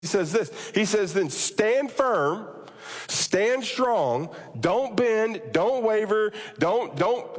says this. He says, then stand firm, stand strong, don't bend, don't waver, don't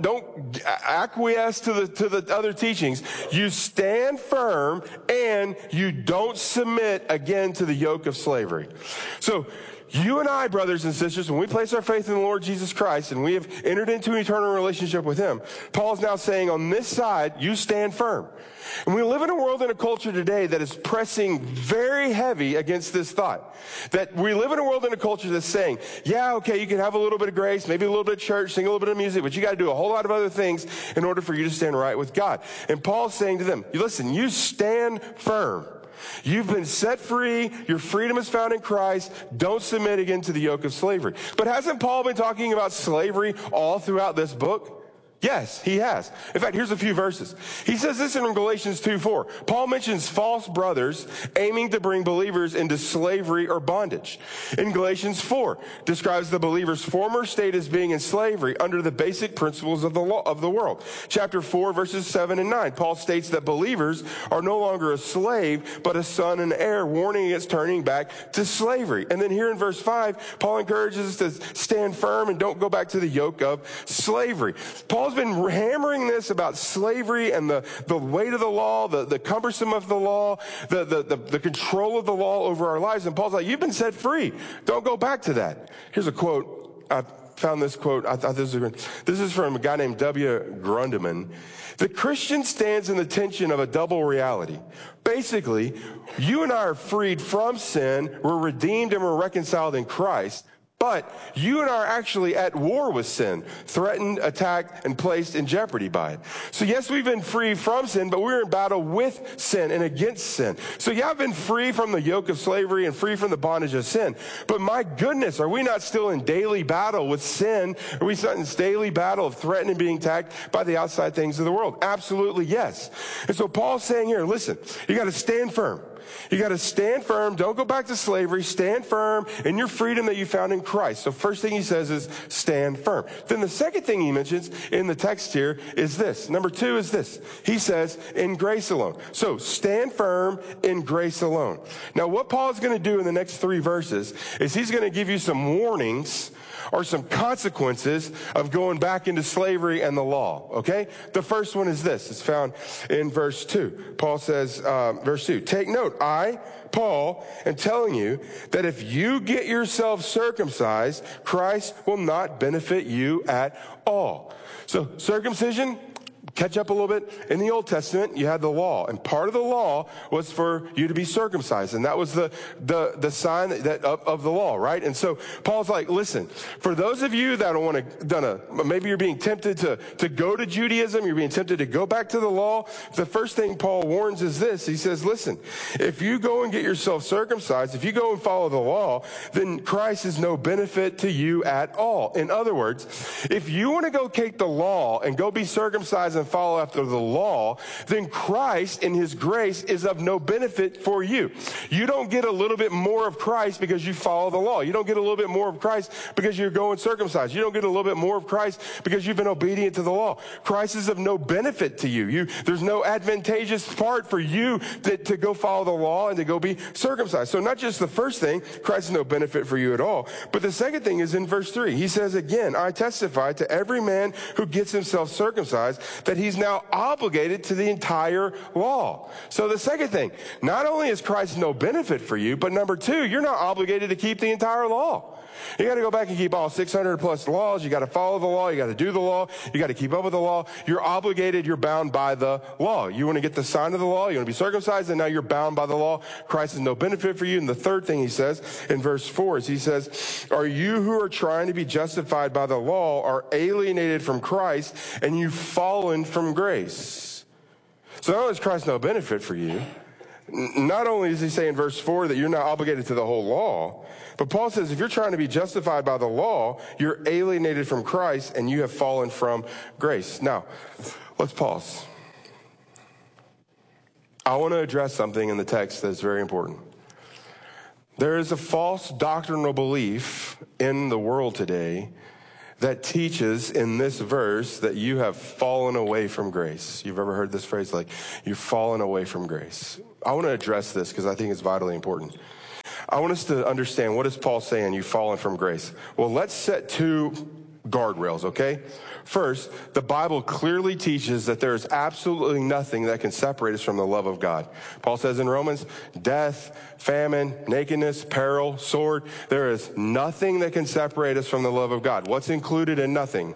acquiesce to the other teachings. You stand firm and you don't submit again to the yoke of slavery. So you and I, brothers and sisters, when we place our faith in the Lord Jesus Christ and we have entered into an eternal relationship with him, Paul's now saying on this side, you stand firm. And we live in a world and a culture today that is pressing very heavy against this thought. That we live in a world and a culture that's saying, yeah, okay, you can have a little bit of grace, maybe a little bit of church, sing a little bit of music, but you got to do a whole lot of other things in order for you to stand right with God. And Paul's saying to them, listen, you stand firm. You've been set free. Your freedom is found in Christ. Don't submit again to the yoke of slavery. But hasn't Paul been talking about slavery all throughout this book? Yes, he has. In fact, here's a few verses. He says this in Galatians 2:4. Paul mentions false brothers aiming to bring believers into slavery or bondage. In Galatians 4, describes the believer's former state as being in slavery under the basic principles of the law of the world. Chapter 4, verses 7 and 9, Paul states that believers are no longer a slave, but a son and heir, warning against turning back to slavery. And then here in verse 5, Paul encourages us to stand firm and don't go back to the yoke of slavery. Paul's been hammering this about slavery and the weight of the law, the cumbersome of the law, the control of the law over our lives. And Paul's like, you've been set free. Don't go back to that. Here's a quote. I found this quote. I thought this is from a guy named W. Grundeman. The Christian stands in the tension of a double reality. Basically, you and I are freed from sin. We're redeemed and we're reconciled in Christ. But you and I are actually at war with sin, threatened, attacked, and placed in jeopardy by it. So yes, we've been free from sin, but we're in battle with sin and against sin. So yeah, I've been free from the yoke of slavery and free from the bondage of sin. But my goodness, are we not still in daily battle with sin? Are we not in daily battle of threatened and being attacked by the outside things of the world? Absolutely yes. And so Paul's saying here, listen, you got to stand firm. You got to stand firm. Don't go back to slavery. Stand firm in your freedom that you found in Christ. So first thing he says is stand firm. Then the second thing he mentions in the text here is this. Number 2 is this. He says in grace alone. So stand firm in grace alone. Now what Paul is going to do in the next 3 verses is he's going to give you some warnings or some consequences of going back into slavery and the law, okay? The first one is this. It's found in verse 2. Paul says, verse 2, take note, I, Paul, am telling you that if you get yourself circumcised, Christ will not benefit you at all. So circumcision, catch up a little bit. In the Old Testament, you had the law, and part of the law was for you to be circumcised, and that was the sign of the law, right? And so Paul's like, listen, for those of you that maybe you're being tempted to go to Judaism, you're being tempted to go back to the law. The first thing Paul warns is this. He says, listen, if you go and get yourself circumcised, if you go and follow the law, then Christ is no benefit to you at all. In other words, if you want to go take the law and go be circumcised and follow after the law, then Christ in his grace is of no benefit for you. You don't get a little bit more of Christ because you follow the law. You don't get a little bit more of Christ because you're going circumcised. You don't get a little bit more of Christ because you've been obedient to the law. Christ is of no benefit to you. There's no advantageous part for you to go follow the law and to go be circumcised. So not just the first thing, Christ is no benefit for you at all, but the second thing is in verse 3. He says again, I testify to every man who gets himself circumcised that he's now obligated to the entire law. So the second thing, not only is Christ no benefit for you, but number 2, you're not obligated to keep the entire law. You got to go back and keep all 600 plus laws. You got to follow the law. You got to do the law. You got to keep up with the law. You're obligated. You're bound by the law. You want to get the sign of the law. You want to be circumcised, and now you're bound by the law. Christ is no benefit for you. And the third thing he says in verse 4 is he says, are you who are trying to be justified by the law are alienated from Christ, and you've fallen from grace? So not only is Christ no benefit for you, not only does he say in verse 4 that you're not obligated to the whole law, but Paul says if you're trying to be justified by the law, you're alienated from Christ and you have fallen from grace. Now, let's pause. I want to address something in the text that's very important. There is a false doctrinal belief in the world today that teaches in this verse that you have fallen away from grace. You've ever heard this phrase, like, you've fallen away from grace? I want to address this because I think it's vitally important. I want us to understand, what is Paul saying? You've fallen from grace. Well, let's set two guardrails, okay? First, the Bible clearly teaches that there is absolutely nothing that can separate us from the love of God. Paul says in Romans, death, famine, nakedness, peril, sword, there is nothing that can separate us from the love of God. What's included in nothing?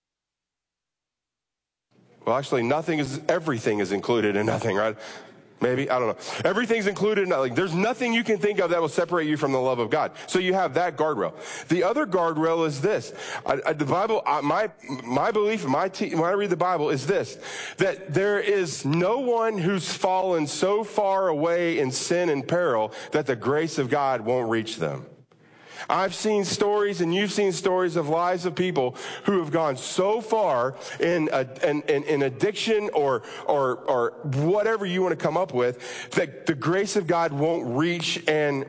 Well, actually, everything is included in nothing, right? Maybe, I don't know. Everything's included in nothing. There's nothing you can think of that will separate you from the love of God. So you have that guardrail. The other guardrail is this. The Bible, my belief, when I read the Bible is this, that there is no one who's fallen so far away in sin and peril that the grace of God won't reach them. I've seen stories, and you've seen stories of lives of people who have gone so far in addiction or whatever you want to come up with, that the grace of God won't reach and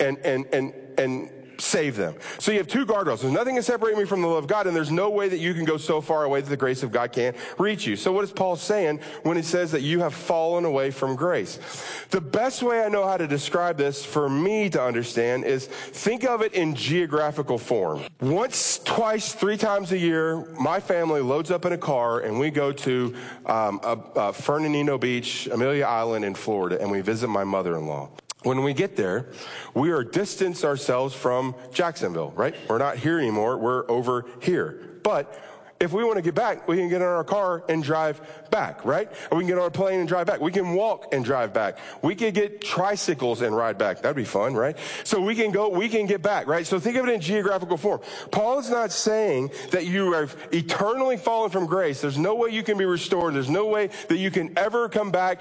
save them. So you have two guardrails. There's nothing can separate me from the love of God, and there's no way that you can go so far away that the grace of God can't reach you. So what is Paul saying when he says that you have fallen away from grace? The best way I know how to describe this for me to understand is think of it in geographical form. Once, twice, 3 times a year, my family loads up in a car and we go to Fernandino Beach, Amelia Island in Florida, and we visit my mother-in-law. When we get there, we are distanced ourselves from Jacksonville, right? We're not here anymore. We're over here. But if we want to get back, we can get in our car and drive back, right? Or we can get on a plane and drive back. We can walk and drive back. We can get tricycles and ride back. That'd be fun, right? So we can get back, right? So think of it in geographical form. Paul is not saying that you have eternally fallen from grace. There's no way you can be restored. There's no way that you can ever come back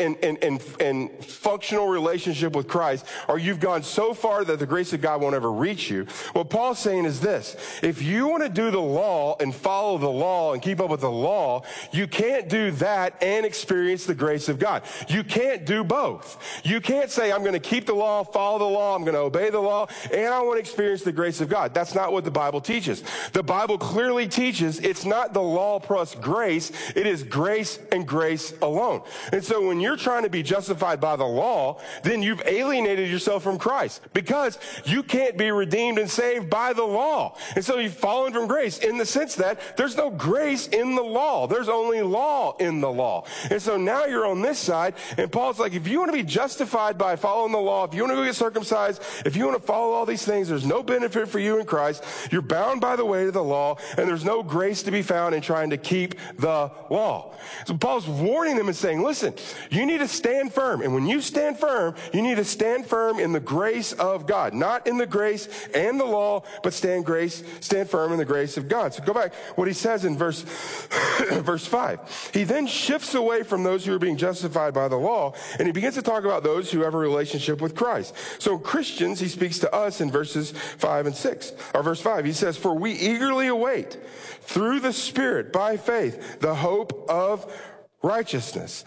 in functional relationship with Christ, or you've gone so far that the grace of God won't ever reach you. What Paul's saying is this: if you want to do the law and follow the law and keep up with the law, you can't do that and experience the grace of God. You can't do both. You can't say, I'm going to keep the law, follow the law, I'm going to obey the law, and I want to experience the grace of God. That's not what the Bible teaches. The Bible clearly teaches it's not the law plus grace, it is grace and grace alone. And so when you're trying to be justified by the law, then you've alienated yourself from Christ, because you can't be redeemed and saved by the law. And so you've fallen from grace in the sense that there's no grace in the law. There's only law in the law. And so now you're on this side, and Paul's like, if you want to be justified by following the law, if you want to go get circumcised, if you want to follow all these things, there's no benefit for you in Christ. You're bound by the weight of the law, and there's no grace to be found in trying to keep the law. So Paul's warning them and saying, listen, you need to stand firm. And when you stand firm, you need to stand firm in the grace of God, not in the grace and the law, but stand firm in the grace of God. So go back what he says in verse 5. He then shifts away from those who are being justified by the law, and he begins to talk about those who have a relationship with Christ. So Christians, he speaks to us in verses 5 and 6. Or verse 5, he says, for we eagerly await through the Spirit by faith the hope of righteousness.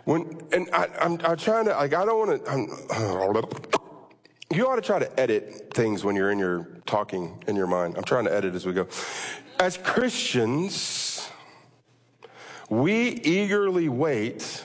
I'm trying to, like, I don't want to, you ought to try to edit things when you're in your talking in your mind. I'm trying to edit as we go. As Christians, we eagerly wait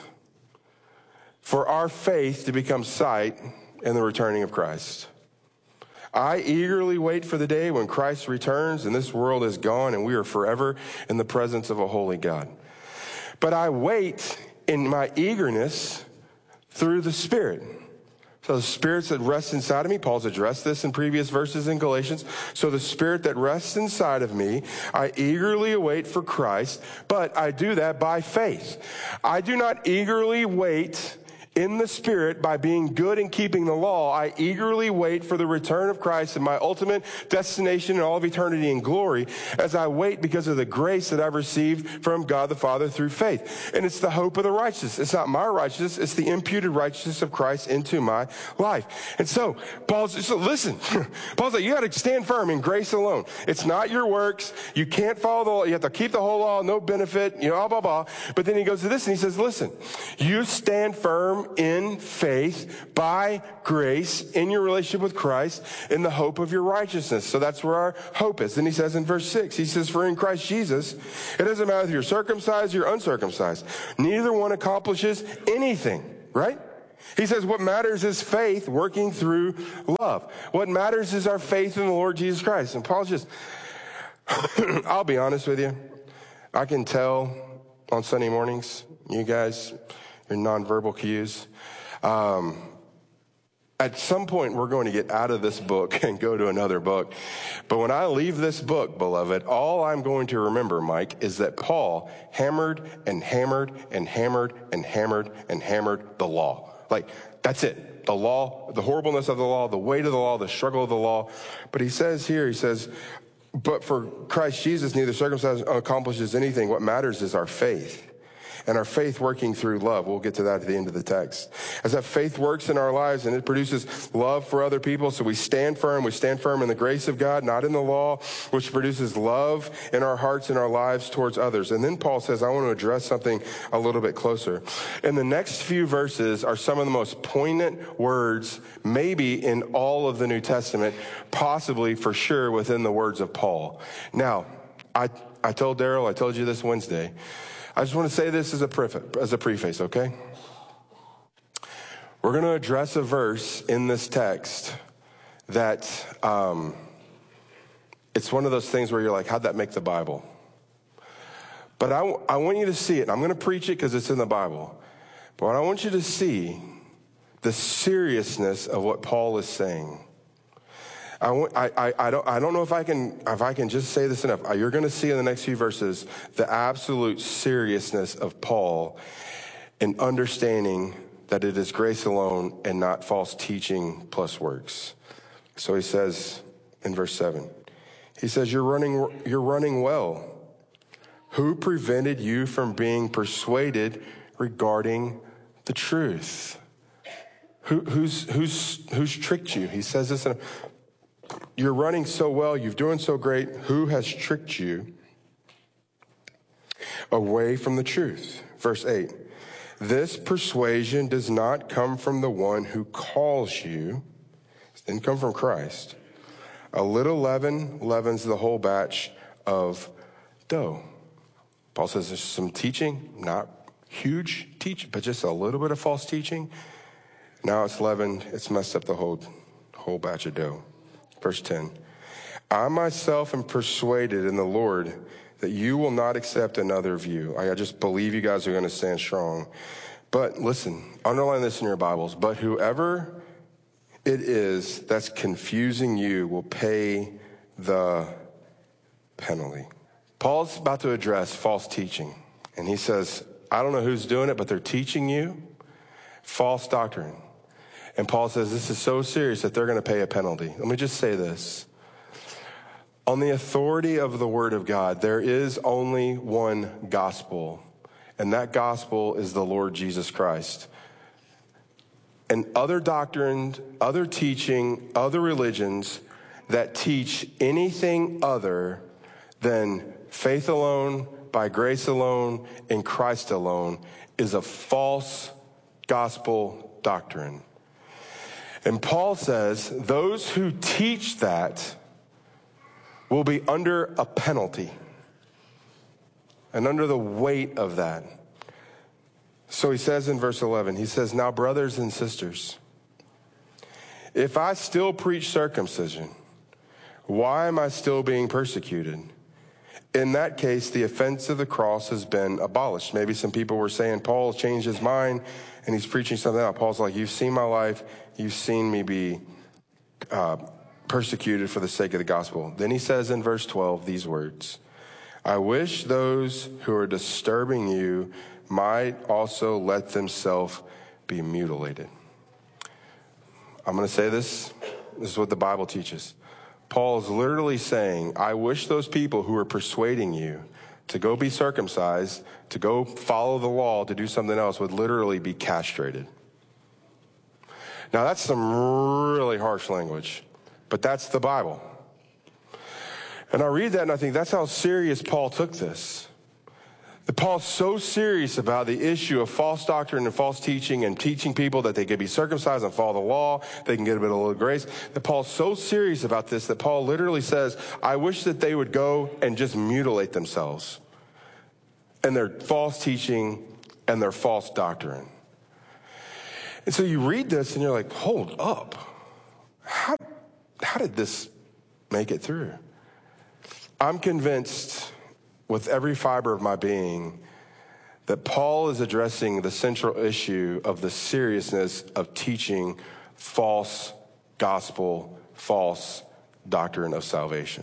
for our faith to become sight in the returning of Christ. I eagerly wait for the day when Christ returns and this world is gone and we are forever in the presence of a holy God. But I wait in my eagerness through the Spirit. So the Spirit that rests inside of me, Paul's addressed this in previous verses in Galatians. So the Spirit that rests inside of me, I eagerly await for Christ, but I do that by faith. I do not eagerly wait in the Spirit by being good and keeping the law. I eagerly wait for the return of Christ and my ultimate destination in all of eternity and glory, as I wait because of the grace that I've received from God the Father through faith. And it's the hope of the righteous. It's not my righteousness. It's the imputed righteousness of Christ into my life. And so listen, Paul's like, you got to stand firm in grace alone. It's not your works. You can't follow the law. You have to keep the whole law, no benefit, blah, blah, blah. But then he goes to this and he says, listen, you stand firm in faith, by grace, in your relationship with Christ, in the hope of your righteousness. So that's where our hope is. Then he says in verse 6, he says, for in Christ Jesus, it doesn't matter if you're circumcised or you're uncircumcised. Neither one accomplishes anything, right? He says what matters is faith working through love. What matters is our faith in the Lord Jesus Christ. And Paul's just, I'll be honest with you. I can tell on Sunday mornings, you guys, your nonverbal cues. At some point, we're going to get out of this book and go to another book. But when I leave this book, beloved, all I'm going to remember, Mike, is that Paul hammered and hammered and hammered and hammered and hammered the law. Like, that's it. The law, the horribleness of the law, the weight of the law, the struggle of the law. But he says here, but for Christ Jesus, neither circumcision accomplishes anything. What matters is our faith. And our faith working through love. We'll get to that at the end of the text. As that faith works in our lives and it produces love for other people, so we stand firm in the grace of God, not in the law, which produces love in our hearts and our lives towards others. And then Paul says, I want to address something a little bit closer. And the next few verses are some of the most poignant words, maybe in all of the New Testament, possibly for sure within the words of Paul. Now, I told Daryl, I told you this Wednesday, I just want to say this as a preface, okay? We're going to address a verse in this text that it's one of those things where you're like, how'd that make the Bible? But I want you to see it. I'm going to preach it because it's in the Bible. But I want you to see the seriousness of what Paul is saying. I don't know if I can just say this enough. You're going to see in the next few verses the absolute seriousness of Paul in understanding that it is grace alone and not false teaching plus works. So he says in verse 7, he says, you're running well. Who prevented you from being persuaded regarding the truth? Who's tricked you? He says this you're running so well, you're doing so great. Who has tricked you away from the truth? Verse 8, this persuasion does not come from the one who calls you. It didn't come from Christ. A little leaven leavens the whole batch of dough. Paul says there's some teaching, not huge teaching, but just a little bit of false teaching. Now it's leavened, it's messed up the whole batch of dough. Verse 10, I myself am persuaded in the Lord that you will not accept another view. I just believe you guys are going to stand strong. But listen, underline this in your Bibles. But whoever it is that's confusing you will pay the penalty. Paul's about to address false teaching. And he says, I don't know who's doing it, but they're teaching you false doctrine. And Paul says this is so serious that they're going to pay a penalty. Let me just say this. On the authority of the Word of God, there is only one gospel, and that gospel is the Lord Jesus Christ. And other doctrines, other teaching, other religions that teach anything other than faith alone, by grace alone, in Christ alone, is a false gospel doctrine. And Paul says those who teach that will be under a penalty and under the weight of that. So he says in verse 11, he says, now brothers and sisters, if I still preach circumcision, why am I still being persecuted? In that case, the offense of the cross has been abolished. Maybe some people were saying Paul changed his mind and he's preaching something else. Paul's like, you've seen my life. You've seen me be persecuted for the sake of the gospel. Then he says in verse 12 these words, I wish those who are disturbing you might also let themselves be mutilated. I'm going to say this. This is what the Bible teaches. Paul is literally saying, I wish those people who are persuading you to go be circumcised, to go follow the law, to do something else would literally be castrated. Now that's some really harsh language, but that's the Bible. And I read that and I think that's how serious Paul took this. That Paul's so serious about the issue of false doctrine and false teaching and teaching people that they could be circumcised and follow the law, they can get a bit of a little grace. That Paul's so serious about this that Paul literally says, I wish that they would go and just mutilate themselves and their false teaching and their false doctrine. And so you read this and you're like, hold up. How did this make it through? I'm convinced with every fiber of my being that Paul is addressing the central issue of the seriousness of teaching false gospel, false doctrine of salvation.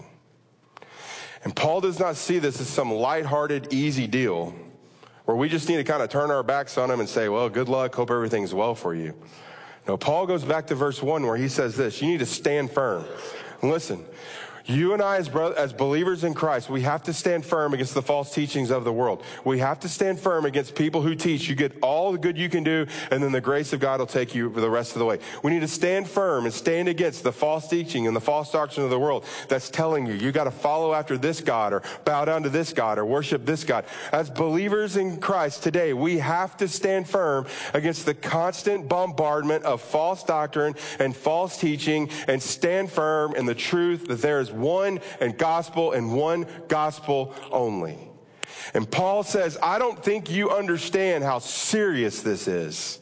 And Paul does not see this as some lighthearted, easy deal where we just need to kind of turn our backs on him and say, well, good luck, hope everything's well for you. No, Paul goes back to verse 1 where he says this, you need to stand firm. And listen, you and I as believers in Christ, we have to stand firm against the false teachings of the world. We have to stand firm against people who teach you get all the good you can do and then the grace of God will take you the rest of the way. We need to stand firm and stand against the false teaching and the false doctrine of the world that's telling you got to follow after this God or bow down to this God or worship this God. As believers in Christ today, we have to stand firm against the constant bombardment of false doctrine and false teaching and stand firm in the truth that there is one and one gospel only. And Paul says, I don't think you understand how serious this is.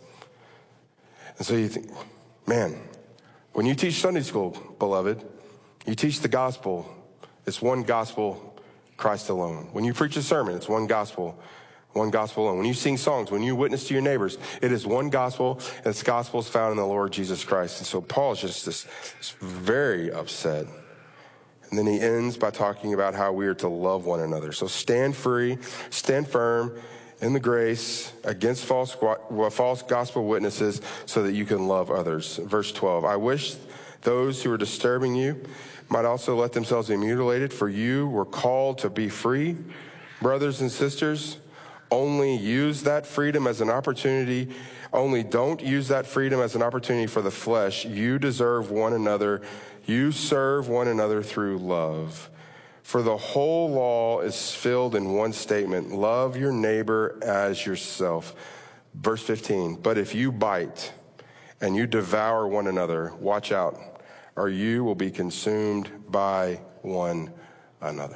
And so you think, man, when you teach Sunday school, beloved, you teach the gospel. It's one gospel, Christ alone. When you preach a sermon, it's one gospel alone. When you sing songs, when you witness to your neighbors, it is one gospel, and this gospel is found in the Lord Jesus Christ. And so Paul is just very upset. And then he ends by talking about how we are to love one another. So stand free, stand firm in the grace against false gospel witnesses so that you can love others. Verse 12, I wish those who are disturbing you might also let themselves be mutilated, for you were called to be free. Brothers and sisters, only use that freedom as an opportunity. Only don't use that freedom as an opportunity for the flesh. You deserve one another. You serve one another through love. For the whole law is filled in one statement. Love your neighbor as yourself. Verse 15, but if you bite and you devour one another, watch out, or you will be consumed by one another.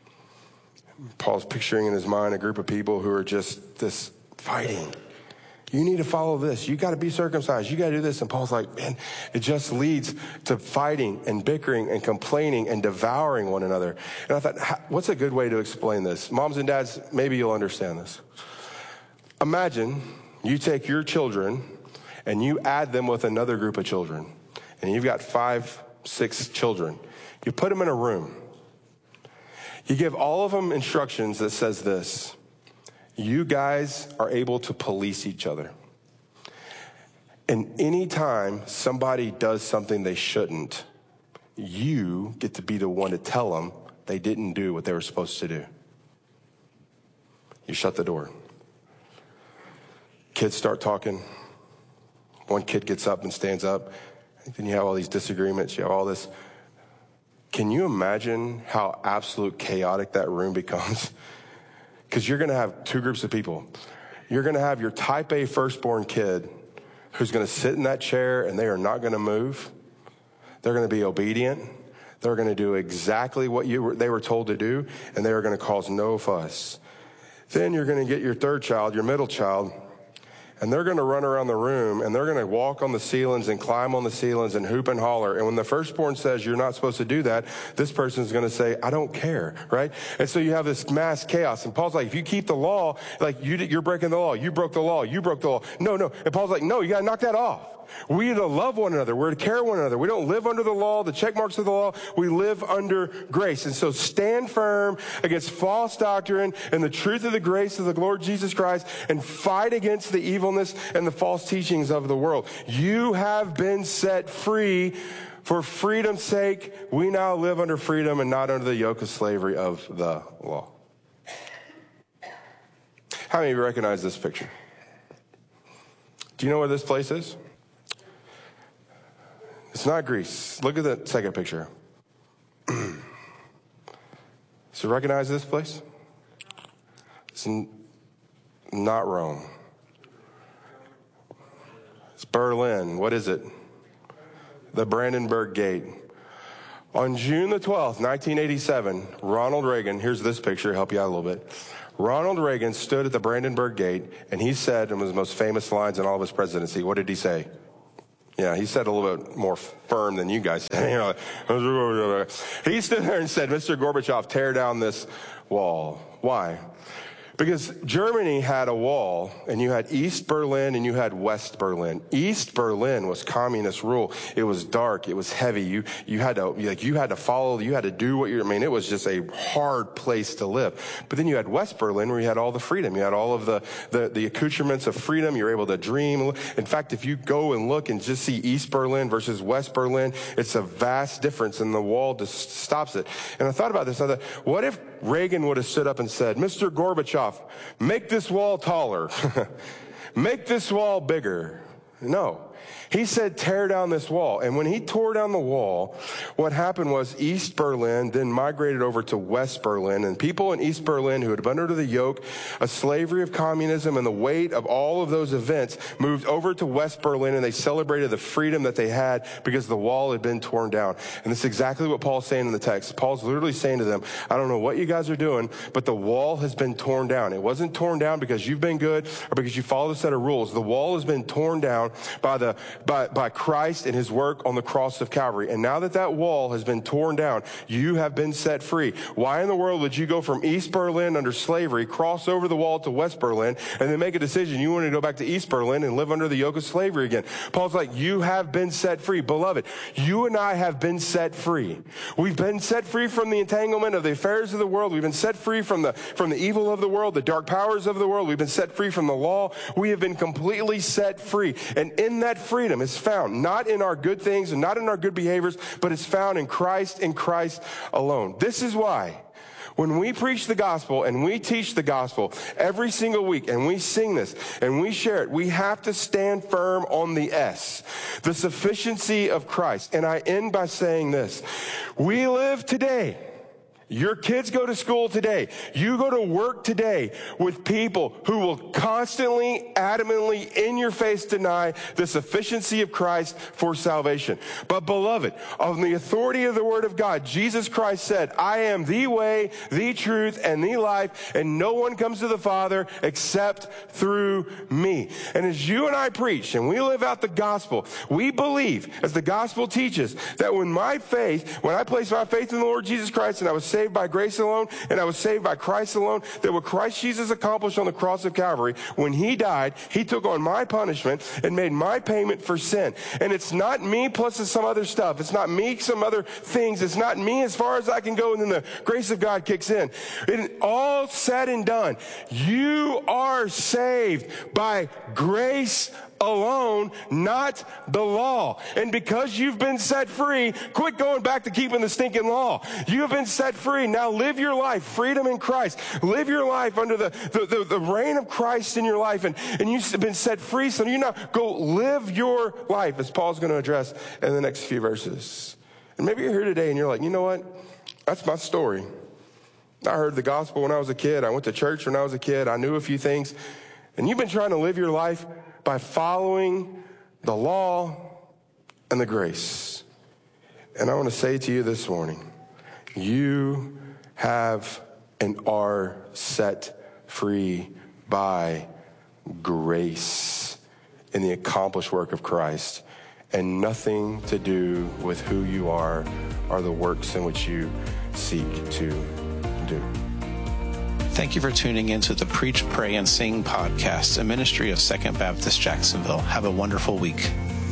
Paul's picturing in his mind a group of people who are just this fighting. You need to follow this. You got to be circumcised. You got to do this. And Paul's like, man, it just leads to fighting and bickering and complaining and devouring one another. And I thought, what's a good way to explain this? Moms and dads, maybe you'll understand this. Imagine you take your children and you add them with another group of children. And you've got 5, 6 children. You put them in a room. You give all of them instructions that says this. You guys are able to police each other. And anytime somebody does something they shouldn't, you get to be the one to tell them they didn't do what they were supposed to do. You shut the door. Kids start talking. One kid gets up and stands up. Then you have all these disagreements. You have all this. Can you imagine how absolute chaotic that room becomes? Because you're going to have 2 groups of people. You're going to have your type A firstborn kid who's going to sit in that chair and they are not going to move. They're going to be obedient. They're going to do exactly what they were told to do, and they are going to cause no fuss. Then you're going to get your third child, your middle child, and they're going to run around the room, and they're going to walk on the ceilings and climb on the ceilings and hoop and holler. And when the firstborn says you're not supposed to do that, this person's going to say, I don't care, right? And so you have this mass chaos. And Paul's like, if you keep the law, like you're breaking the law. You broke the law. You broke the law. No. And Paul's like, no, you got to knock that off. We need to love one another. We're to care one another. We don't live under the law, the check marks of the law. We live under grace. And so stand firm against false doctrine and the truth of the grace of the Lord Jesus Christ and fight against the evilness and the false teachings of the world. You have been set free. For freedom's sake, we now live under freedom and not under the yoke of slavery of the law. How many of you recognize this picture? Do you know where this place is? It's not Greece. Look at the second picture. So recognize this place? It's not Rome. It's Berlin. What is it? The Brandenburg Gate. On June the 12th, 1987, Ronald Reagan, here's this picture, help you out a little bit. Ronald Reagan stood at the Brandenburg Gate, and he said, and one of his most famous lines in all of his presidency, what did he say? Yeah, he said a little bit more firm than you guys said. He stood there and said, Mr. Gorbachev, tear down this wall. Why? Because Germany had a wall, and you had East Berlin and you had West Berlin. East Berlin was communist rule. It was dark. It was heavy. You had to follow. You had to do what it was just a hard place to live. But then you had West Berlin, where you had all the freedom. You had all of the accoutrements of freedom. You were able to dream. In fact, if you go and look and just see East Berlin versus West Berlin, it's a vast difference, and the wall just stops it. And I thought about this. I thought, what if Reagan would have stood up and said, Mr. Gorbachev, make this wall taller. Make this wall bigger. No. He said, tear down this wall. And when he tore down the wall, what happened was East Berlin then migrated over to West Berlin. And people in East Berlin who had been under the yoke of slavery of communism and the weight of all of those events moved over to West Berlin, and they celebrated the freedom that they had because the wall had been torn down. And this is exactly what Paul's saying in the text. Paul's literally saying to them, I don't know what you guys are doing, but the wall has been torn down. It wasn't torn down because you've been good or because you follow a set of rules. The wall has been torn down by Christ and his work on the cross of Calvary. And now that that wall has been torn down, you have been set free. Why in the world would you go from East Berlin under slavery, cross over the wall to West Berlin, and then make a decision you want to go back to East Berlin and live under the yoke of slavery again? Paul's like, you have been set free. Beloved, you and I have been set free. We've been set free from the entanglement of the affairs of the world. We've been set free from the evil of the world, the dark powers of the world. We've been set free from the law. We have been completely set free. And in that freedom is found not in our good things and not in our good behaviors, but it's found in Christ alone. This is why when we preach the gospel and we teach the gospel every single week and we sing this and we share it, we have to stand firm on the S, the sufficiency of Christ. And I end by saying this. We live today. Your kids go to school today. You go to work today with people who will constantly, adamantly, in your face deny the sufficiency of Christ for salvation. But beloved, on the authority of the Word of God, Jesus Christ said, I am the way, the truth, and the life, and no one comes to the Father except through me. And as you and I preach and we live out the gospel, we believe, as the gospel teaches, that when I placed my faith in the Lord Jesus Christ and I was saved by grace alone, and I was saved by Christ alone, that what Christ Jesus accomplished on the cross of Calvary, when he died, he took on my punishment and made my payment for sin. And it's not me plus some other stuff. It's not me, some other things. It's not me as far as I can go, and then the grace of God kicks in. And all said and done, you are saved by grace alone, not the law. And because you've been set free, quit going back to keeping the stinking law. You have been set free. Now live your life, freedom in Christ. Live your life under the reign of Christ in your life. And you've been set free, so you now go live your life, as Paul's going to address in the next few verses. And maybe you're here today and you're like, you know what? That's my story. I heard the gospel when I was a kid. I went to church when I was a kid. I knew a few things. And you've been trying to live your life by following the law and the grace. And I want to say to you this morning, you have and are set free by grace in the accomplished work of Christ, and nothing to do with who you are or the works in which you seek to do. Thank you for tuning into the Preach, Pray, and Sing podcast, a ministry of Second Baptist Jacksonville. Have a wonderful week.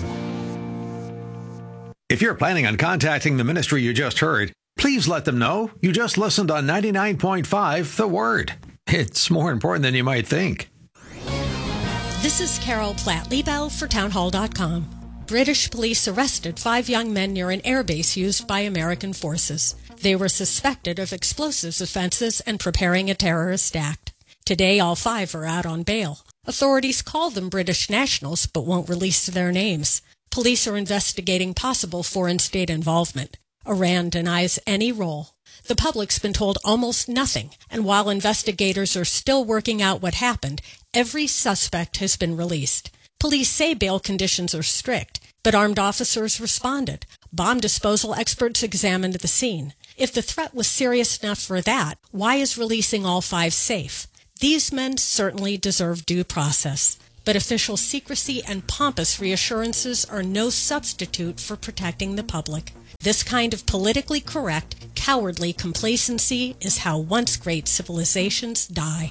If you're planning on contacting the ministry you just heard, please let them know you just listened on 99.5 The Word. It's more important than you might think. This is Carol Platt-Liebel for Townhall.com. British police arrested 5 young men near an airbase used by American forces. They were suspected of explosives offenses and preparing a terrorist act. Today, all 5 are out on bail. Authorities call them British nationals but won't release their names. Police are investigating possible foreign state involvement. Iran denies any role. The public's been told almost nothing, and while investigators are still working out what happened, every suspect has been released. Police say bail conditions are strict, but armed officers responded. Bomb disposal experts examined the scene. If the threat was serious enough for that, why is releasing all 5 safe? These men certainly deserve due process. But official secrecy and pompous reassurances are no substitute for protecting the public. This kind of politically correct, cowardly complacency is how once great civilizations die.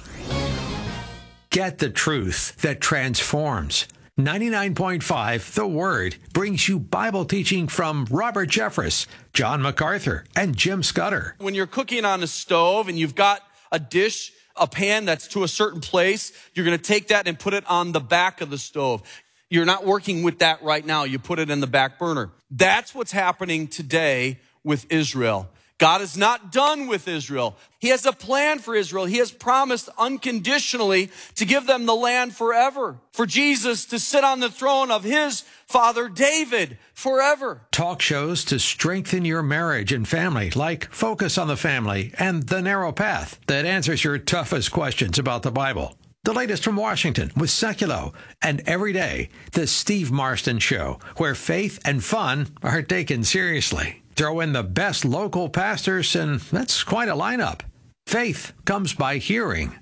Get the truth that transforms. 99.5 The Word brings you Bible teaching from Robert Jeffress, John MacArthur, and Jim Scudder. When you're cooking on a stove and you've got a dish, a pan that's to a certain place, you're going to take that and put it on the back of the stove. You're not working with that right now. You put it in the back burner. That's what's happening today with Israel. God is not done with Israel. He has a plan for Israel. He has promised unconditionally to give them the land forever, for Jesus to sit on the throne of his father David forever. Talk shows to strengthen your marriage and family, like Focus on the Family and The Narrow Path, that answers your toughest questions about the Bible. The latest from Washington with Seculo, and every day, The Steve Marston Show, where faith and fun are taken seriously. Throw in the best local pastors, and that's quite a lineup. Faith comes by hearing.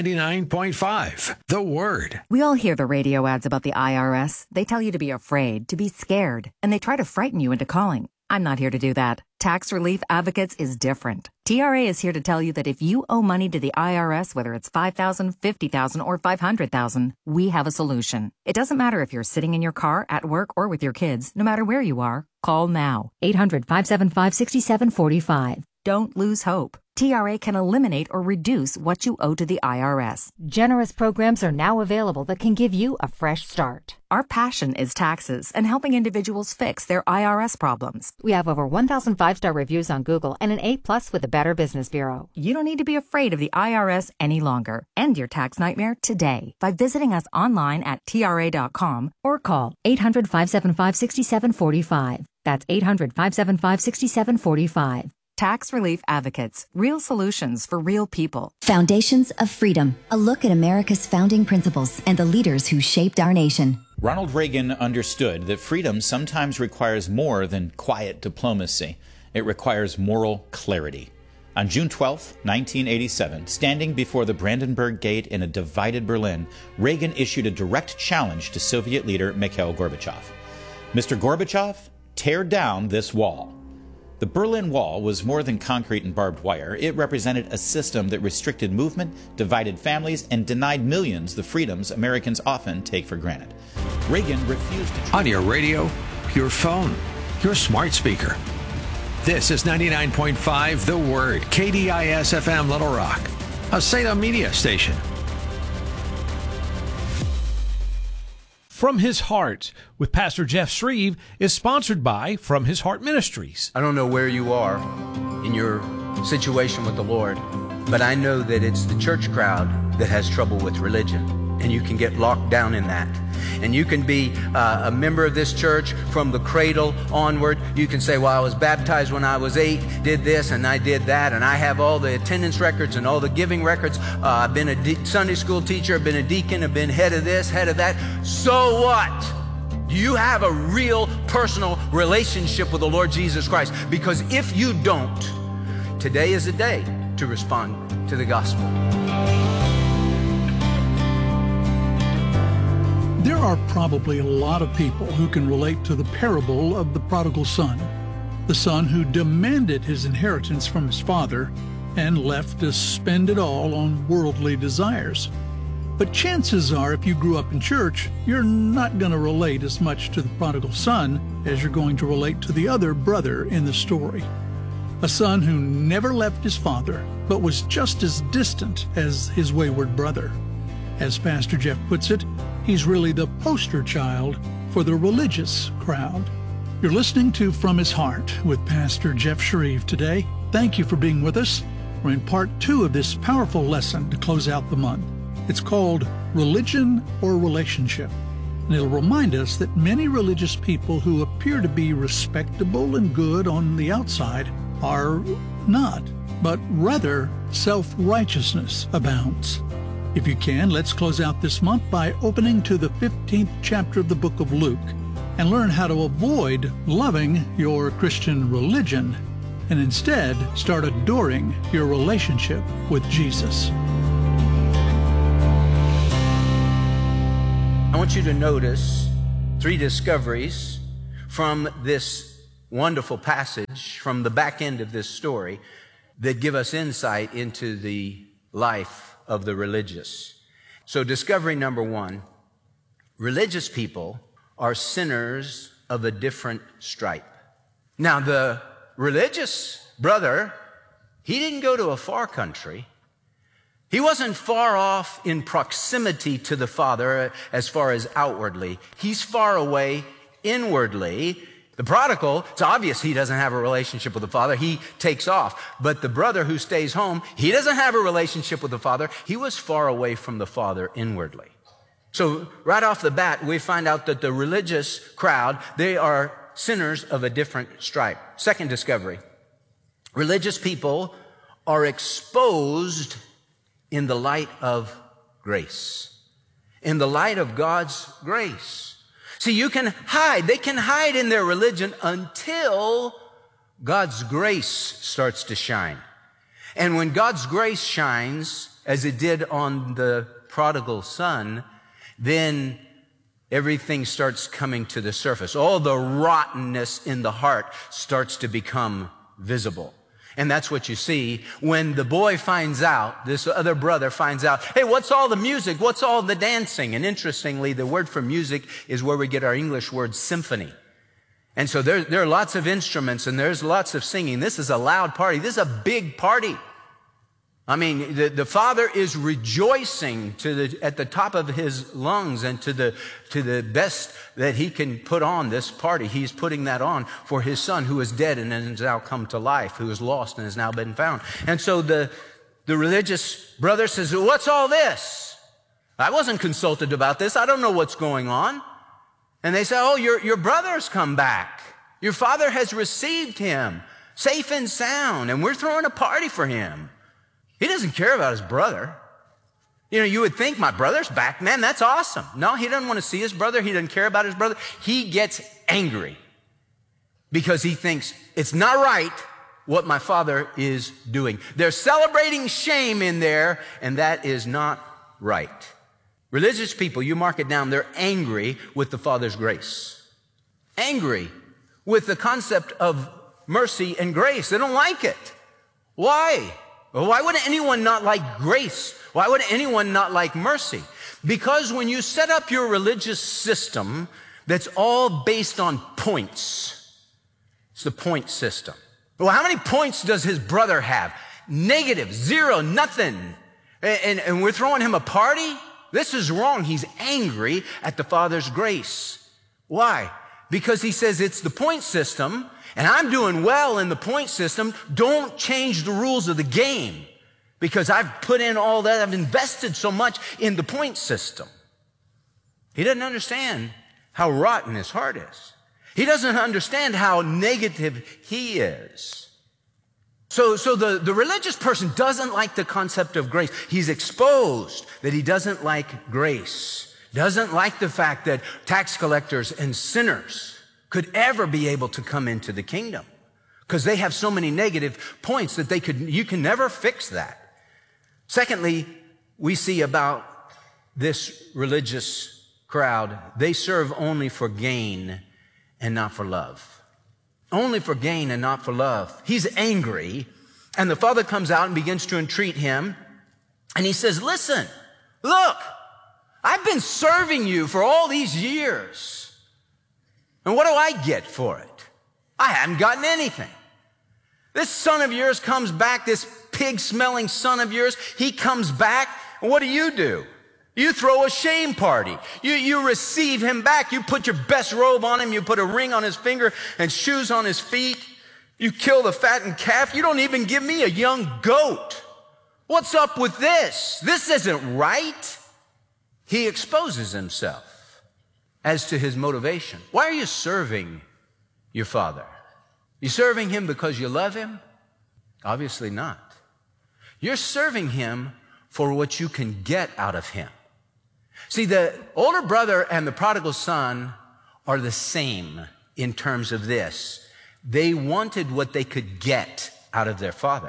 99.5 The Word. We all hear the radio ads about the IRS. They tell you to be afraid, to be scared, and they try to frighten you into calling. I'm not here to do that. Tax Relief Advocates is different. TRA is here to tell you that if you owe money to the IRS, whether it's $5,000, $50,000, or $500,000, we have a solution. It doesn't matter if you're sitting in your car, at work, or with your kids. No matter where you are, call now. 800-575-6745. Don't lose hope. TRA can eliminate or reduce what you owe to the IRS. Generous programs are now available that can give you a fresh start. Our passion is taxes and helping individuals fix their IRS problems. We have over 1,000 5-star reviews on Google and an A+ with the Better Business Bureau. You don't need to be afraid of the IRS any longer. End your tax nightmare today by visiting us online at TRA.com or call 800-575-6745. That's 800-575-6745. Tax Relief Advocates. Real solutions for real people. Foundations of Freedom. A look at America's founding principles and the leaders who shaped our nation. Ronald Reagan understood that freedom sometimes requires more than quiet diplomacy. It requires moral clarity. On June 12, 1987, standing before the Brandenburg Gate in a divided Berlin, Reagan issued a direct challenge to Soviet leader Mikhail Gorbachev. Mr. Gorbachev, tear down this wall. The Berlin Wall was more than concrete and barbed wire. It represented a system that restricted movement, divided families, and denied millions the freedoms Americans often take for granted. Reagan refused to... On your radio, your phone, your smart speaker. This is 99.5 The Word, KDIS-FM Little Rock, a Salem media station. From His Heart with Pastor Jeff Shreve is sponsored by From His Heart Ministries. I don't know where you are in your situation with the Lord, but I know that it's the church crowd that has trouble with religion, and you can get locked down in that. And you can be a member of this church from the cradle onward. You can say, well, I was baptized when I was 8, did this and I did that, and I have all the attendance records and all the giving records. I've been a Sunday school teacher, I've been a deacon, I've been head of this, head of that. So what? You have a real personal relationship with the Lord Jesus Christ, because if you don't, today is a day to respond to the gospel. There are probably a lot of people who can relate to the parable of the prodigal son, the son who demanded his inheritance from his father and left to spend it all on worldly desires. But chances are, if you grew up in church, you're not going to relate as much to the prodigal son as you're going to relate to the other brother in the story. A son who never left his father, but was just as distant as his wayward brother. As Pastor Jeff puts it, he's really the poster child for the religious crowd. You're listening to From His Heart with Pastor Jeff Shreve today. Thank you for being with us. We're in part 2 of this powerful lesson to close out the month. It's called Religion or Relationship. And it'll remind us that many religious people who appear to be respectable and good on the outside are not, but rather self-righteousness abounds. If you can, let's close out this month by opening to the 15th chapter of the book of Luke. and learn how to avoid loving your Christian religion and instead start adoring your relationship with Jesus. I want you to notice 3 discoveries from this wonderful passage, from the back end of this story, that give us insight into the life of the religious. So discovery number 1, religious people are sinners of a different stripe. Now, the religious brother, he didn't go to a far country. He wasn't far off in proximity to the Father as far as outwardly. He's far away inwardly. The prodigal, it's obvious he doesn't have a relationship with the Father. He takes off. But the brother who stays home, he doesn't have a relationship with the Father. He was far away from the Father inwardly. So right off the bat, we find out that the religious crowd, they are sinners of a different stripe. Second discovery, religious people are exposed in the light of grace. In the light of God's grace. See, you can hide. They can hide in their religion until God's grace starts to shine. And when God's grace shines, as it did on the prodigal son, then everything starts coming to the surface. All the rottenness in the heart starts to become visible. And that's what you see when the boy finds out, this other brother finds out, hey, what's all the music? What's all the dancing? And interestingly, the word for music is where we get our English word symphony. And so there are lots of instruments and there's lots of singing. This is a loud party. This is a big party. I mean, the father is rejoicing at the top of his lungs and to the best that he can put on this party. He's putting that on for his son who is dead and has now come to life, who is lost and has now been found. And so the religious brother says, what's all this? I wasn't consulted about this. I don't know what's going on. And they say, oh, your brother's come back. Your father has received him safe and sound, and we're throwing a party for him. He doesn't care about his brother. You know, you would think, my brother's back. Man, that's awesome. No, he doesn't want to see his brother. He doesn't care about his brother. He gets angry because he thinks it's not right what my father is doing. They're celebrating shame in there, and that is not right. Religious people, you mark it down, they're angry with the Father's grace. Angry with the concept of mercy and grace. They don't like it. Why? Well, why would anyone not like grace? Why would anyone not like mercy? Because when you set up your religious system that's all based on points, it's the point system. Well, how many points does his brother have? Negative, 0, nothing. And we're throwing him a party? This is wrong. He's angry at the Father's grace. Why? Because he says it's the point system, and I'm doing well in the point system. Don't change the rules of the game because I've put in all that. I've invested so much in the point system. He doesn't understand how rotten his heart is. He doesn't understand how negative he is. So the religious person doesn't like the concept of grace. He's exposed that he doesn't like grace. Doesn't like the fact that tax collectors and sinners could ever be able to come into the kingdom because they have so many negative points that you can never fix that. Secondly, we see about this religious crowd, they serve only for gain and not for love. Only for gain and not for love. He's angry, and the father comes out and begins to entreat him, and he says, listen, look, I've been serving you for all these years. And what do I get for it? I haven't gotten anything. This son of yours comes back, this pig-smelling son of yours, he comes back, and what do? You throw a shame party. You receive him back. You put your best robe on him. You put a ring on his finger and shoes on his feet. You kill the fattened calf. You don't even give me a young goat. What's up with this? This isn't right. He exposes himself as to his motivation. Why are you serving your father? You serving him because you love him? Obviously not. You're serving him for what you can get out of him. See, the older brother and the prodigal son are the same in terms of this. They wanted what they could get out of their father.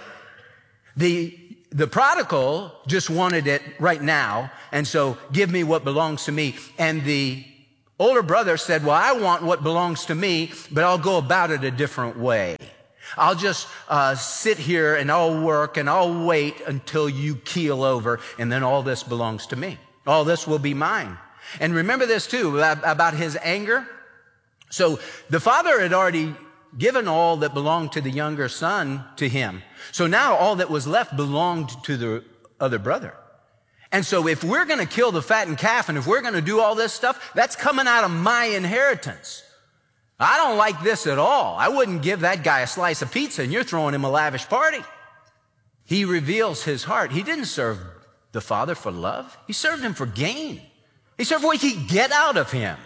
The prodigal just wanted it right now, and so give me what belongs to me. And the older brother said, well, I want what belongs to me, but I'll go about it a different way. I'll just sit here and I'll work and I'll wait until you keel over, and then all this belongs to me. All this will be mine. And remember this too, about his anger. So the father had already given all that belonged to the younger son to him. So now all that was left belonged to the other brother. And so if we're going to kill the fattened calf and if we're going to do all this stuff, that's coming out of my inheritance. I don't like this at all. I wouldn't give that guy a slice of pizza and you're throwing him a lavish party. He reveals his heart. He didn't serve the father for love. He served him for gain. He served what he could get out of him.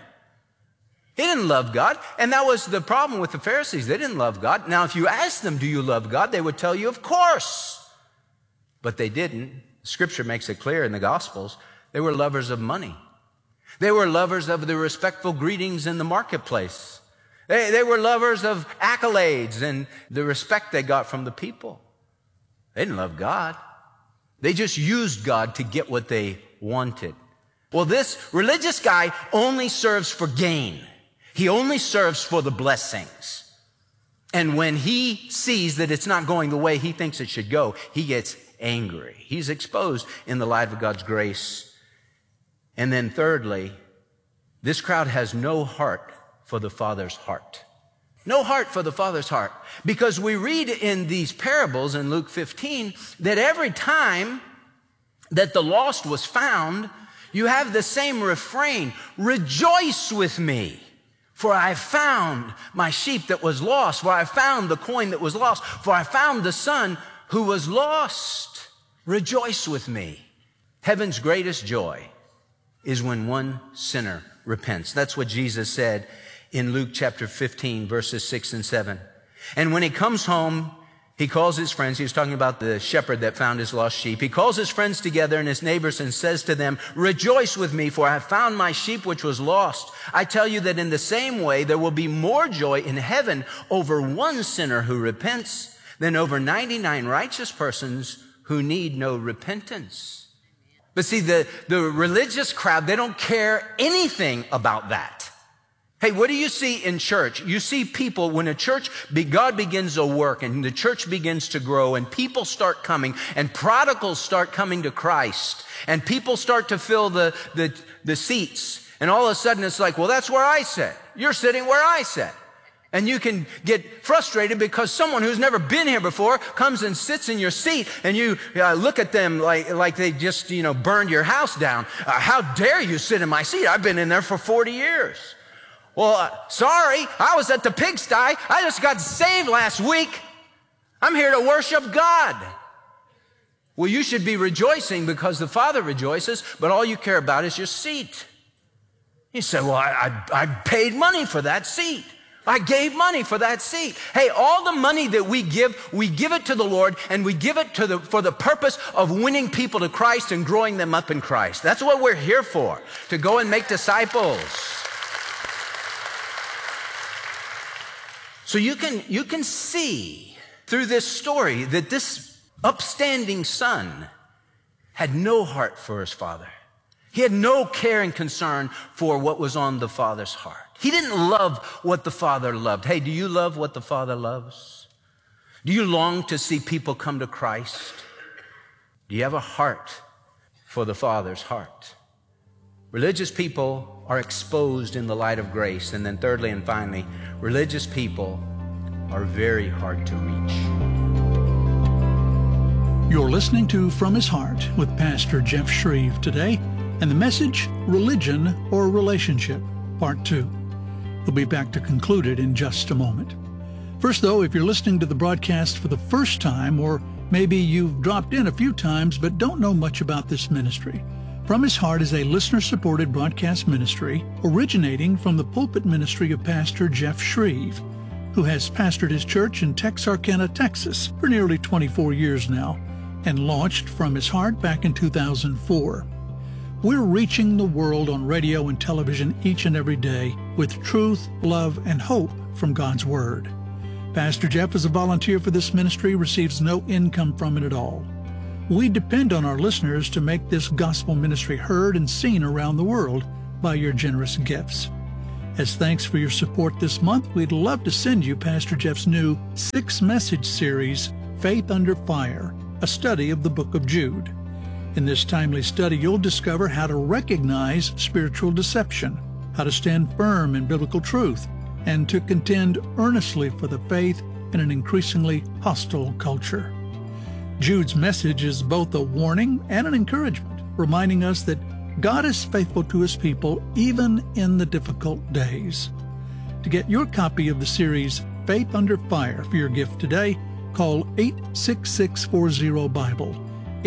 He didn't love God. And that was the problem with the Pharisees. They didn't love God. Now, if you ask them, do you love God? They would tell you, of course. But they didn't. Scripture makes it clear in the Gospels. They were lovers of money. They were lovers of the respectful greetings in the marketplace. They were lovers of accolades and the respect they got from the people. They didn't love God. They just used God to get what they wanted. Well, this religious guy only serves for gain. He only serves for the blessings. And when he sees that it's not going the way he thinks it should go, he gets angry. He's exposed in the light of God's grace. And then thirdly, this crowd has no heart for the Father's heart. No heart for the Father's heart. Because we read in these parables in Luke 15 that every time that the lost was found, you have the same refrain, rejoice with me, for I found my sheep that was lost, for I found the coin that was lost, for I found the son who was lost. Rejoice with me. Heaven's greatest joy is when one sinner repents. That's what Jesus said in Luke chapter 15, verses 6 and 7. And when he comes home, he calls his friends. He was talking about the shepherd that found his lost sheep. He calls his friends together and his neighbors and says to them, rejoice with me, for I have found my sheep which was lost. I tell you that in the same way, there will be more joy in heaven over one sinner who repents than over 99 righteous persons who need no repentance. But see, the religious crowd, they don't care anything about that. Hey, what do you see in church? You see people, when a church, God begins a work and the church begins to grow and people start coming and prodigals start coming to Christ and people start to fill the seats. And all of a sudden it's like, well, that's where I sit. You're sitting where I sit. And you can get frustrated because someone who's never been here before comes and sits in your seat and you look at them like they just, burned your house down. How dare you sit in my seat? I've been in there for 40 years. Well, sorry, I was at the pigsty. I just got saved last week. I'm here to worship God. Well, you should be rejoicing because the Father rejoices, but all you care about is your seat. You say, well, I paid money for that seat. I gave money for that seat. Hey, all the money that we give it to the Lord, and we give it for the purpose of winning people to Christ and growing them up in Christ. That's what we're here for, to go and make disciples. So you can see through this story that this upstanding son had no heart for his father. He had no care and concern for what was on the Father's heart. He didn't love what the Father loved. Hey, do you love what the Father loves? Do you long to see people come to Christ? Do you have a heart for the Father's heart? Religious people are exposed in the light of grace. And then thirdly and finally, religious people are very hard to reach. You're listening to From His Heart with Pastor Jeff Shreve today, and the message, Religion or Relationship, Part 2. We'll be back to conclude it in just a moment. First, though, if you're listening to the broadcast for the first time, or maybe you've dropped in a few times but don't know much about this ministry, From His Heart is a listener-supported broadcast ministry originating from the pulpit ministry of Pastor Jeff Shreve, who has pastored his church in Texarkana, Texas for nearly 24 years now, and launched From His Heart back in 2004. We're reaching the world on radio and television each and every day with truth, love, and hope from God's Word. Pastor Jeff is a volunteer for this ministry, receives no income from it at all. We depend on our listeners to make this gospel ministry heard and seen around the world by your generous gifts. As thanks for your support this month, we'd love to send you Pastor Jeff's new 6-message series, Faith Under Fire, a study of the book of Jude. In this timely study, you'll discover how to recognize spiritual deception, how to stand firm in biblical truth, and to contend earnestly for the faith in an increasingly hostile culture. Jude's message is both a warning and an encouragement, reminding us that God is faithful to His people even in the difficult days. To get your copy of the series Faith Under Fire for your gift today, call 86640-BIBLE,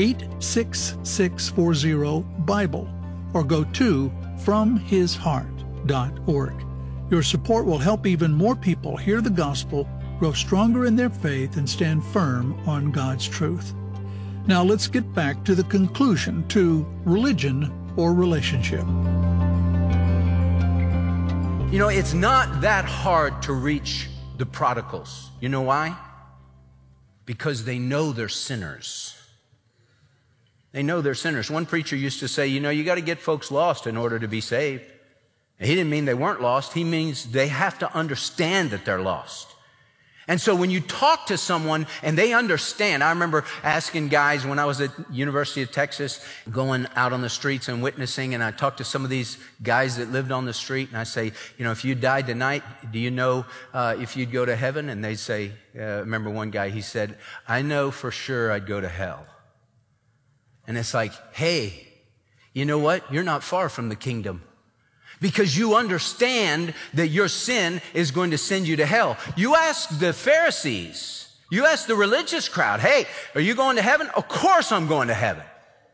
86640-BIBLE, or go to FromHisHeart.org. Your support will help even more people hear the gospel, grow stronger in their faith, and stand firm on God's truth. Now let's get back to the conclusion to religion or relationship. You know, it's not that hard to reach the prodigals. You know why? Because they know they're sinners. They know they're sinners. One preacher used to say, you got to get folks lost in order to be saved. And he didn't mean they weren't lost. He means they have to understand that they're lost. And so when you talk to someone and they understand, I remember asking guys when I was at University of Texas, going out on the streets and witnessing, and I talked to some of these guys that lived on the street, and I say, if you died tonight, do you know if you'd go to heaven? And they say, I remember one guy, he said, I know for sure I'd go to hell. And it's like, hey, you know what? You're not far from the kingdom. Because you understand that your sin is going to send you to hell. You ask the Pharisees, you ask the religious crowd, hey, are you going to heaven? Of course I'm going to heaven.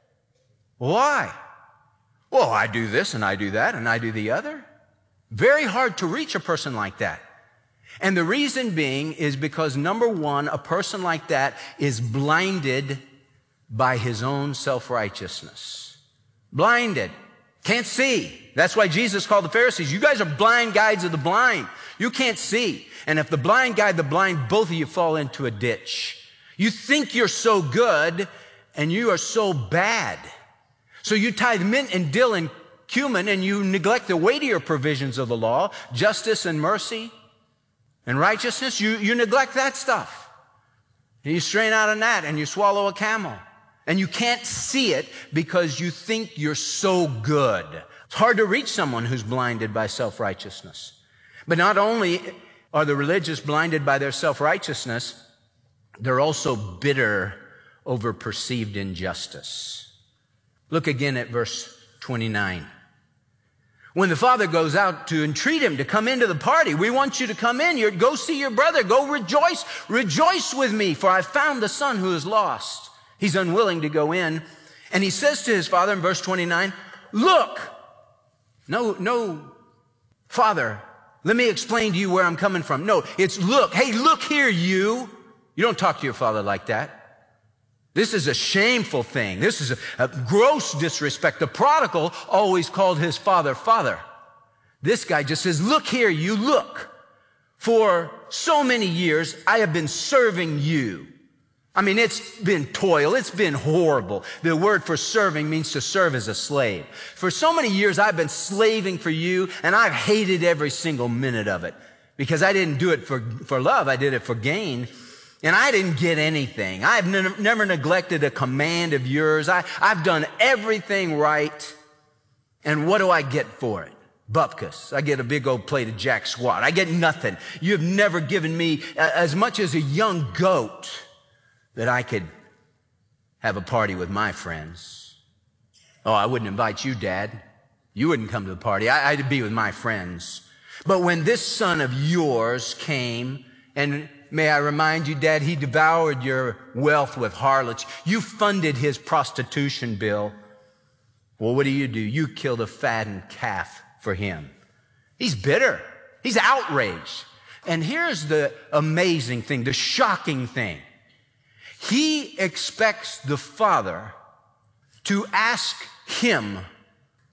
Why? Well, I do this and I do that and I do the other. Very hard to reach a person like that. And the reason being is because, number one, a person like that is blinded by his own self-righteousness. Blinded. Can't see. That's why Jesus called the Pharisees, you guys are blind guides of the blind. You can't see. And if the blind guide the blind, both of you fall into a ditch. You think you're so good and you are so bad. So you tithe mint and dill and cumin and you neglect the weightier provisions of the law, justice and mercy and righteousness. You neglect that stuff. And you strain out a gnat and you swallow a camel. And you can't see it because you think you're so good. It's hard to reach someone who's blinded by self-righteousness. But not only are the religious blinded by their self-righteousness, they're also bitter over perceived injustice. Look again at verse 29. When the father goes out to entreat him to come into the party, we want you to come in. Go see your brother. Go rejoice. Rejoice with me, for I found the son who is lost. He's unwilling to go in. And he says to his father in verse 29, look. No, father, let me explain to you where I'm coming from. No, it's look. Hey, look here, you. You don't talk to your father like that. This is a shameful thing. This is a gross disrespect. The prodigal always called his father, Father. This guy just says, look here, you, look. For so many years, I have been serving you. I mean, it's been toil. It's been horrible. The word for serving means to serve as a slave. For so many years, I've been slaving for you, and I've hated every single minute of it because I didn't do it for love. I did it for gain, and I didn't get anything. I've never neglected a command of yours. I've done everything right, and what do I get for it? Bupkis. I get a big old plate of jack squat. I get nothing. You've never given me as much as a young goat that I could have a party with my friends. Oh, I wouldn't invite you, Dad. You wouldn't come to the party. I'd be with my friends. But when this son of yours came, and may I remind you, Dad, he devoured your wealth with harlots. You funded his prostitution bill. Well, what do? You killed a fattened calf for him. He's bitter. He's outraged. And here's the amazing thing, the shocking thing. He expects the father to ask him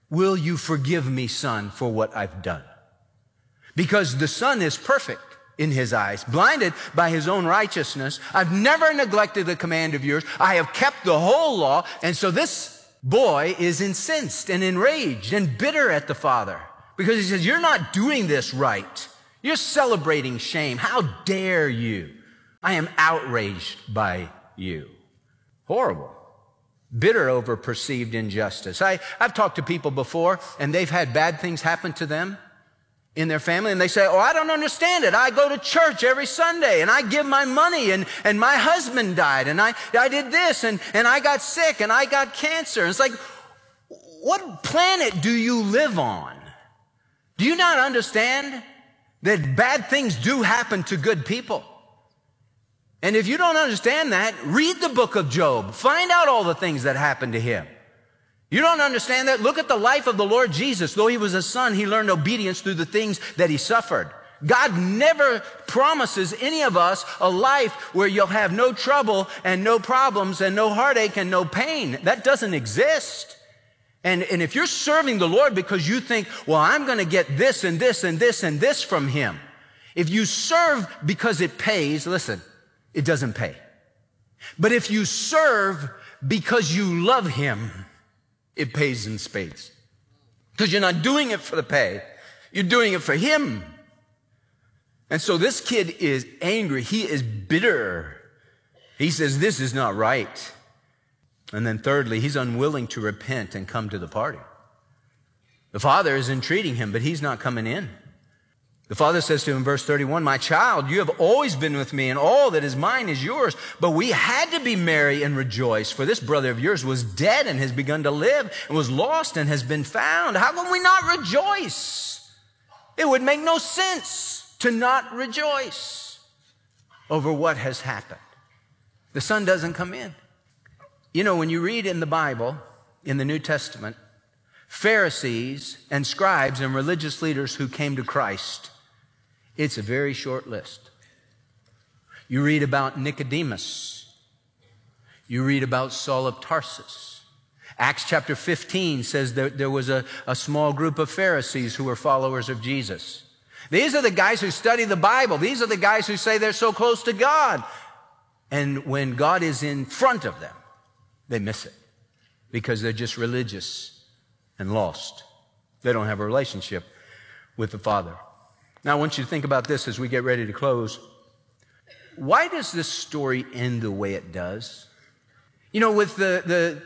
will you forgive me, son, for what I've done? Because the son is perfect in his eyes, blinded by his own righteousness. I've never neglected a command of yours. I have kept the whole law. And so this boy is incensed and enraged and bitter at the father because he says, you're not doing this right. You're celebrating shame. How dare you? I am outraged by you. Horrible. Bitter over perceived injustice. I've talked to people before, and they've had bad things happen to them in their family, and they say, oh, I don't understand it. I go to church every Sunday, and I give my money, and my husband died, and I did this, and I got sick, and I got cancer. And it's like, what planet do you live on? Do you not understand that bad things do happen to good people? And if you don't understand that, read the book of Job. Find out all the things that happened to him. You don't understand that? Look at the life of the Lord Jesus. Though he was a son, he learned obedience through the things that he suffered. God never promises any of us a life where you'll have no trouble and no problems and no heartache and no pain. That doesn't exist. And if you're serving the Lord because you think, well, I'm going to get this and this and this and this from him. If you serve because it pays, listen, it doesn't pay. But if you serve because you love him, it pays in spades. Because you're not doing it for the pay. You're doing it for him. And so this kid is angry. He is bitter. He says, this is not right. And then thirdly, he's unwilling to repent and come to the party. The father is entreating him, but he's not coming in. The father says to him in verse 31, my child, you have always been with me, and all that is mine is yours. But we had to be merry and rejoice, for this brother of yours was dead and has begun to live, and was lost and has been found. How can we not rejoice? It would make no sense to not rejoice over what has happened. The son doesn't come in. You know, when you read in the Bible, in the New Testament, Pharisees and scribes and religious leaders who came to Christ, it's a very short list. You read about Nicodemus. You read about Saul of Tarsus. Acts chapter 15 says that there was a small group of Pharisees who were followers of Jesus. These are the guys who study the Bible. These are the guys who say they're so close to God. And when God is in front of them, they miss it because they're just religious and lost. They don't have a relationship with the Father. Now, I want you to think about this as we get ready to close. Why does this story end the way it does? You know, with the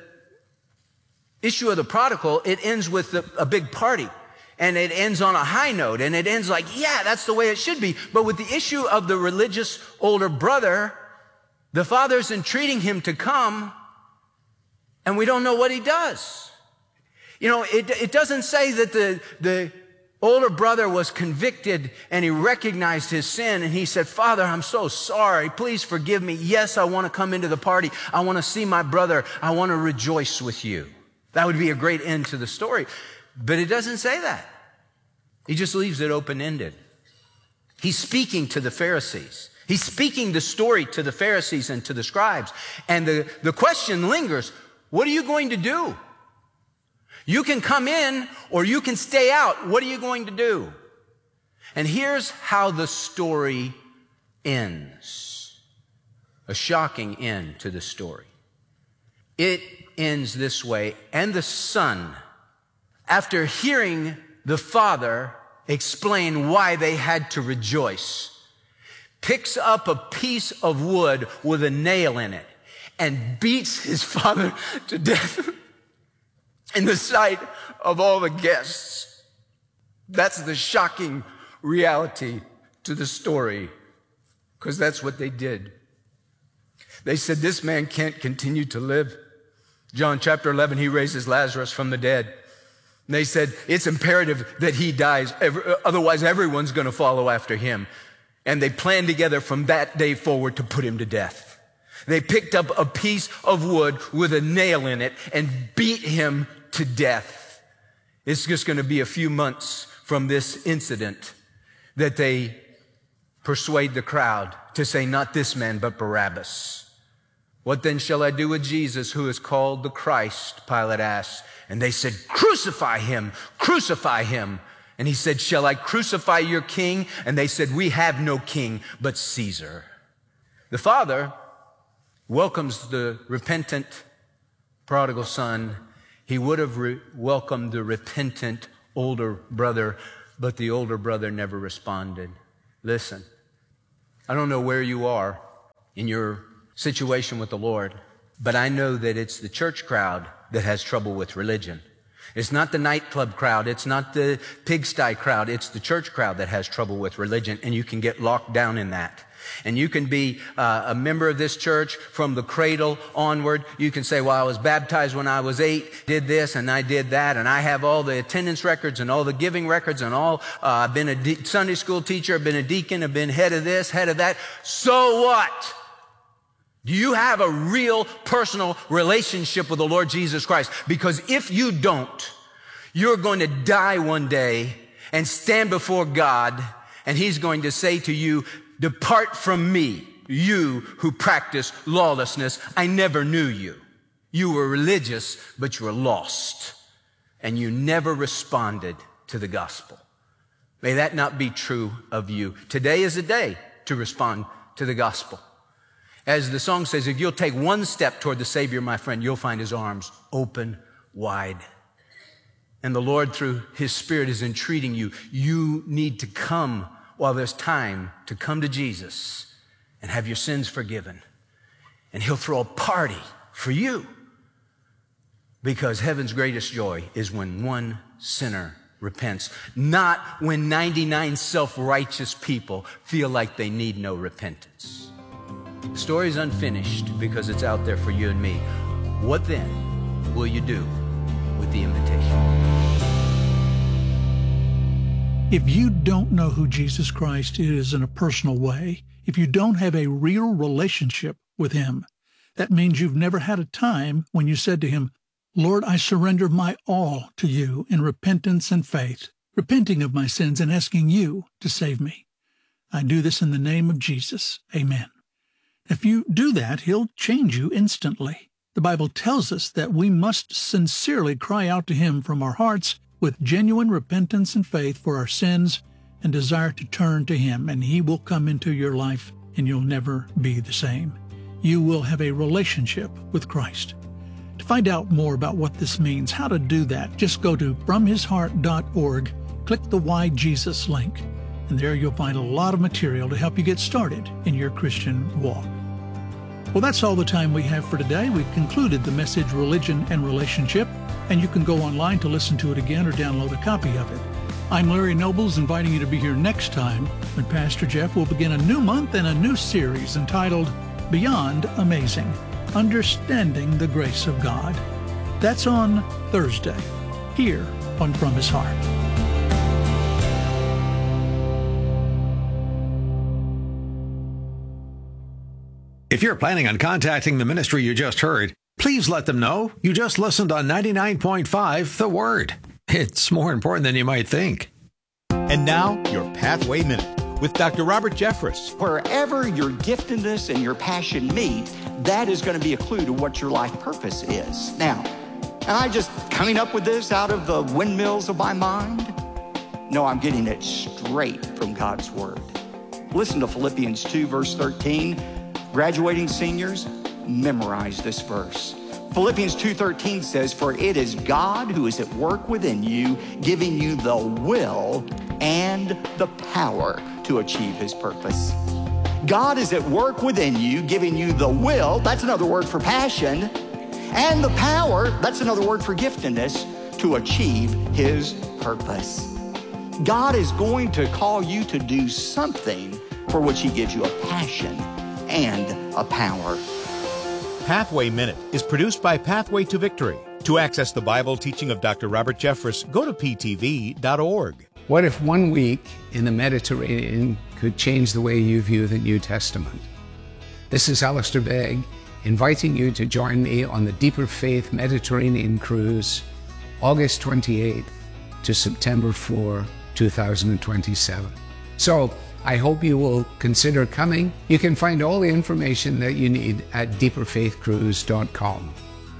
issue of the prodigal, it ends with a big party. And it ends on a high note. And it ends like, yeah, that's the way it should be. But with the issue of the religious older brother, the father's entreating him to come, and we don't know what he does. You know, it doesn't say that the older brother was convicted and he recognized his sin and he said, Father, I'm so sorry. Please forgive me. Yes, I want to come into the party. I want to see my brother. I want to rejoice with you. That would be a great end to the story. But it doesn't say that. He just leaves it open-ended. He's speaking to the Pharisees. He's speaking the story to the Pharisees and to the scribes. And the question lingers, what are you going to do? You can come in or you can stay out. What are you going to do? And here's how the story ends. A shocking end to the story. It ends this way. And the son, after hearing the father explain why they had to rejoice, picks up a piece of wood with a nail in it and beats his father to death in the sight of all the guests. That's the shocking reality to the story, because that's what they did. They said, this man can't continue to live. John chapter 11, he raises Lazarus from the dead. And they said, it's imperative that he dies, otherwise everyone's going to follow after him. And they planned together from that day forward to put him to death. They picked up a piece of wood with a nail in it and beat him to death. It's just going to be a few months from this incident that they persuade the crowd to say, not this man, but Barabbas. What then shall I do with Jesus, who is called the Christ? Pilate asked. And they said, crucify him, crucify him. And he said, shall I crucify your king? And they said, we have no king but Caesar. The Father welcomes the repentant prodigal son. He would have welcomed the repentant older brother, but the older brother never responded. Listen, I don't know where you are in your situation with the Lord, but I know that it's the church crowd that has trouble with religion. It's not the nightclub crowd. It's not the pigsty crowd. It's the church crowd that has trouble with religion, and you can get locked down in that. And you can be a member of this church from the cradle onward. You can say, well, I was baptized when I was 8, did this and I did that, and I have all the attendance records and all the giving records and all. I've been a Sunday school teacher, I've been a deacon, I've been head of this, head of that. So what? Do you have a real personal relationship with the Lord Jesus Christ? Because if you don't, you're going to die one day and stand before God, and He's going to say to you, depart from me, you who practice lawlessness. I never knew you. You were religious, but you were lost, and you never responded to the gospel. May that not be true of you. Today is a day to respond to the gospel. As the song says, if you'll take one step toward the Savior, my friend, you'll find His arms open wide. And the Lord, through His Spirit, is entreating you. You need to come while there's time to come to Jesus and have your sins forgiven. And He'll throw a party for you, because heaven's greatest joy is when one sinner repents, not when 99 self-righteous people feel like they need no repentance. The story's unfinished because it's out there for you and me. What then will you do with the invitation? If you don't know who Jesus Christ is in a personal way, if you don't have a real relationship with Him, that means you've never had a time when you said to Him, Lord, I surrender my all to you in repentance and faith, repenting of my sins and asking you to save me. I do this in the name of Jesus. Amen. If you do that, He'll change you instantly. The Bible tells us that we must sincerely cry out to Him from our hearts with genuine repentance and faith for our sins and desire to turn to Him, and He will come into your life and you'll never be the same. You will have a relationship with Christ. To find out more about what this means, how to do that, just go to FromHisHeart.org, click the Why Jesus link, and there you'll find a lot of material to help you get started in your Christian walk. Well, that's all the time we have for today. We've concluded the message, Religion and Relationship, and you can go online to listen to it again or download a copy of it. I'm Larry Nobles, inviting you to be here next time when Pastor Jeff will begin a new month and a new series entitled Beyond Amazing, Understanding the Grace of God. That's on Thursday, here on From His Heart. If you're planning on contacting the ministry you just heard, please let them know you just listened on 99.5 The Word. It's more important than you might think. And now, your Pathway Minute with Dr. Robert Jeffress. Wherever your giftedness and your passion meet, that is going to be a clue to what your life purpose is. Now, am I just coming up with this out of the windmills of my mind? No, I'm getting it straight from God's Word. Listen to Philippians 2, verse 13. Graduating seniors, memorize this verse. Philippians 2:13 says, for it is God who is at work within you, giving you the will and the power to achieve His purpose. God is at work within you, giving you the will, that's another word for passion, and the power, that's another word for giftedness, to achieve His purpose. God is going to call you to do something for which He gives you a passion and a power. Pathway Minute is produced by Pathway to Victory. To access the Bible teaching of Dr. Robert Jeffress, go to ptv.org. What if 1 week in the Mediterranean could change the way you view the New Testament? This is Alistair Begg, inviting you to join me on the Deeper Faith Mediterranean Cruise, August 28th to September 4, 2027. So, I hope you will consider coming. You can find all the information that you need at deeperfaithcruise.com.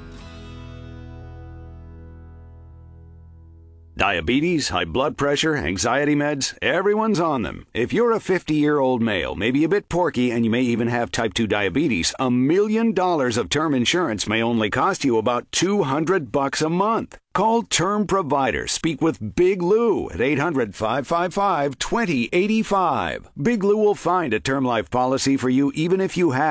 Diabetes, high blood pressure, anxiety meds, everyone's on them. If you're a 50-year-old male, maybe a bit porky, and you may even have type 2 diabetes, $1 million of term insurance may only cost you about $200 a month. Call Term Provider. Speak with Big Lou at 800-555-2085. Big Lou will find a term life policy for you even if you have